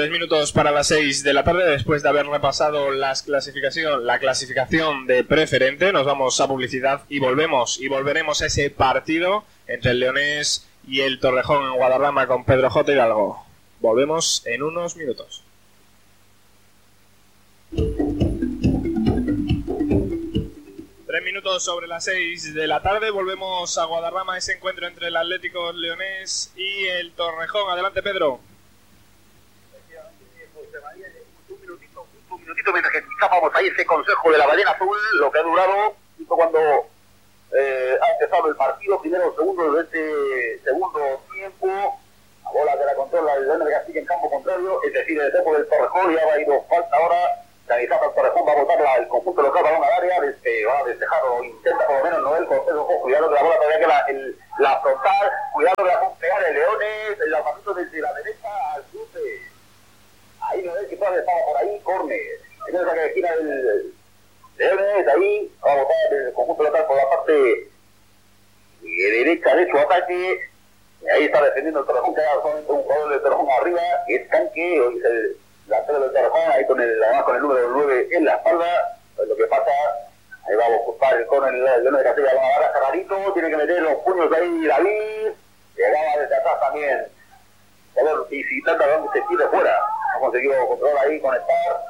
3 minutos para las 6 de la tarde, después de haber repasado la clasificación de preferente, nos vamos a publicidad y volveremos a ese partido entre el Leonés y el Torrejón en Guadarrama con Pedro J. Hidalgo. Volvemos en unos minutos. 3 minutos sobre las 6 de la tarde, volvemos a Guadarrama, ese encuentro entre el Atlético Leonés y el Torrejón. Adelante, Pedro. Un minutito mientras que escuchábamos ahí ese consejo de la ballena azul, lo que ha durado justo cuando ha empezado el partido, primero segundo de este segundo tiempo. La bola que la controla el León de Castilla en campo contrario, es decir, el tempo del Torrejón, ya va a ir falta ahora. Canizata el Torrejón va a botar el conjunto local, balón al área, va a despejar o intenta por lo menos Noel Cortés. Cuidado que la bola todavía que la frontal, cuidado que la puede pegar el Leones, el lanzamiento desde la derecha al cruce. Ahí Noel que todavía estaba por ahí, córner. En esa que esquina del Leones, ahí va a botar el conjunto local por la parte derecha de su ataque. Y ahí está defendiendo el Torrejón, que hay solamente un jugador del Torrejón arriba, que es Canque, hoy es el delantero del Torrejón, ahí con el número 9 en la espalda. Pues lo que pasa, ahí va a ocupar el córner el León de Castilla, va a dar a Carrarito, tiene que meter los puños ahí David, llegaba desde atrás también, y si trata de donde se tire fuera, ha conseguido controlar ahí, conectar,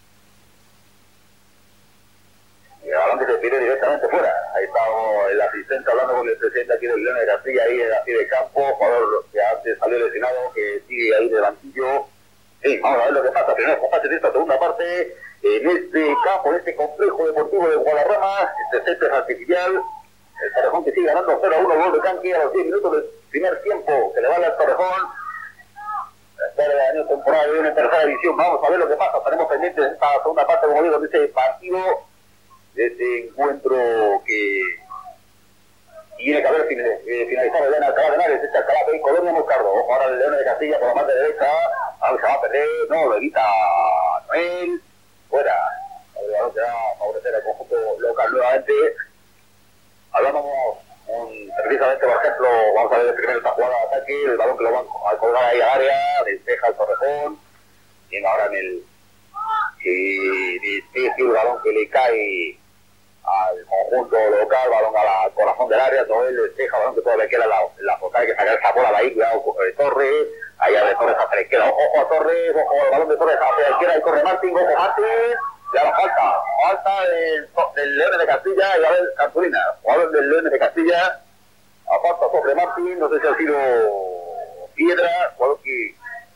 y el balón que se tire directamente fuera. Ahí está el asistente hablando con el presidente aquí del León de Castilla, ahí en la pie de campo, jugador que antes salió lesionado, que sigue ahí de banquillo. Sí, vamos a ver lo que pasa. Primero comparte de esta segunda parte en este campo, en este complejo deportivo de Guadarrama, este césped artificial. El Torrejón que sigue ganando 0-1, gol de Canque a los 10 minutos del primer tiempo, que le vale al Torrejón. Espera el año temporal de una tercera división. Vamos a ver lo que pasa. Estaremos pendientes de esta segunda parte, como digo, de este partido, de este encuentro que tiene que haber finalizado el Alcalá de Henares, este Alcalá de Colonia Moscardo. Ojo ahora el León de Castilla por la parte derecha, ahora se va a perder, no, lo evita Noel, fuera. El balón se va a favorecer al conjunto local nuevamente. Hablábamos precisamente, por ejemplo, vamos a ver el primero esta jugada de ataque, el balón que lo van a colgar ahí al área, despeja el Torrejón, tiene ahora en el el balón que le cae al conjunto local, balón al corazón del área, Noel despeja, balón que todavía queda la focal, hay que sacar esa bola de ahí, cuidado Torres, allá de Torres hacia la izquierda, ojo a Torres, ojo al balón de Torres hacia la izquierda, y corre Martín, ojo Martín, ya la falta del León de Castilla, y a ver Cartulina, jugador del León de Castilla, aparta sobre Martín, no sé si ha sido Piedra, jugador que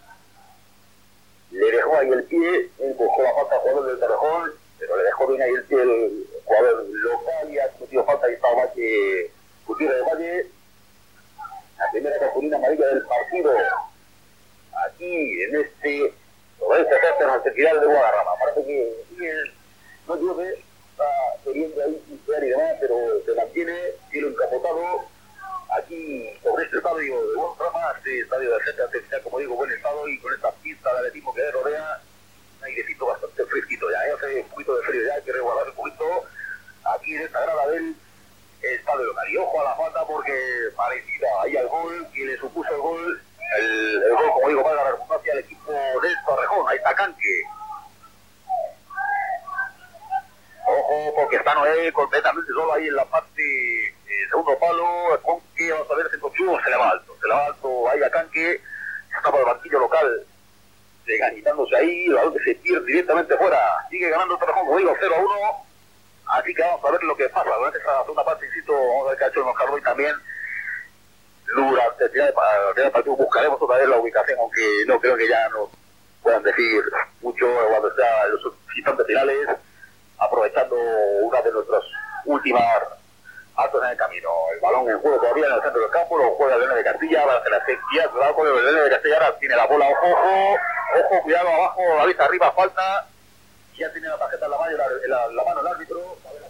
le dejó ahí el pie, buscó la falta al jugador del Torrejón, pero le dejó bien ahí el pie el jugador local y ha cometido falta y estaba Valle, Gutiérrez de Valle. La primera cartulina amarilla del partido, aquí en este césped artificial de Guadarrama. Parece que no llueve, está queriendo ahí pincear y demás, pero se mantiene, cielo encapotado. Aquí sobre este estadio de Guadarrama, este estadio de césped artificial, como digo, buen estado, y con esta pista de atletismo que rodea, un airecito bastante fresquito, ya hace un poquito de frío, ya hay que resguardar un poquito aquí en esta grada del estadio local. Y ojo a la falta porque parecida ahí al gol, que le supuso el gol, el gol, como digo, para la redundancia al equipo del Torrejón. Ahí está Canque. Ojo, porque está Noé completamente solo ahí en la parte segundo palo, con que vamos a ver si se le va alto ahí a Canque, está por el banquillo local, ganitándose ahí, el balón que se pierde directamente fuera, sigue ganando el Torrejón, como digo, 0-1, así que vamos a ver lo que pasa durante esta segunda parte, insisto, vamos a ver qué ha hecho el Moscardo y también durante el final del partido buscaremos otra vez la ubicación, aunque no creo que ya nos puedan decir mucho cuando sea en los instantes finales, aprovechando una de nuestras últimas actos en el camino. El balón en juego todavía en el centro del campo, lo juega el León de Castilla, va a hacer la sección, cuidado con el León de Castilla, ahora tiene la bola, ojo, cuidado abajo, la vista arriba, falta, ya tiene la tarjeta en la mano el árbitro, a ver